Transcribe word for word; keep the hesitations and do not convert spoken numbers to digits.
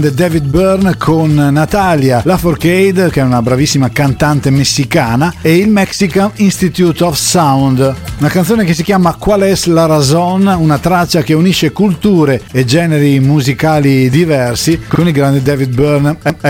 David Byrne con Natalia Lafourcade, che è una bravissima cantante messicana, e il Mexican Institute of Sound, una canzone che si chiama Qual es la razón, una traccia che unisce culture e generi musicali diversi con il grande David Byrne.